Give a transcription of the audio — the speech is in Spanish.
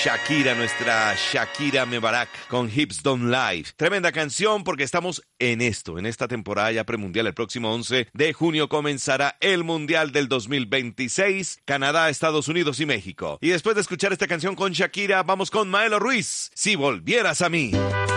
Shakira, nuestra Shakira Mebarak con Hips Don't Lie. Tremenda canción porque estamos en esta temporada ya premundial. El próximo 11 de junio comenzará el Mundial del 2026, Canadá, Estados Unidos y México. Y después de escuchar esta canción con Shakira, vamos con Maelo Ruiz, Si volvieras a mí.